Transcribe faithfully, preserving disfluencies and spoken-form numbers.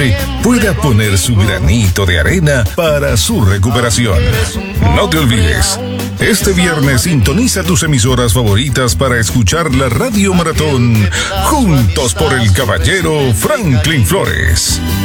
madre pueda poner su granito de arena para su recuperación. No te olvides, este viernes sintoniza tus emisoras favoritas para escuchar la Radio Maratón Juntos por el Caballero Franklin Flores.